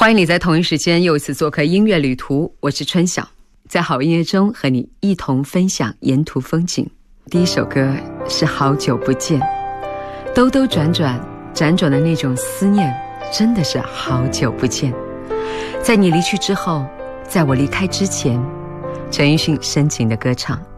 欢迎你在同一时间又一次做客音乐旅途，我是春晓，在好音乐中和你一同分享沿途风景。第一首歌是好久不见，兜兜转转辗转的那种思念，真的是好久不见。在你离去之后，在我离开之前，陈奕迅深情的歌唱。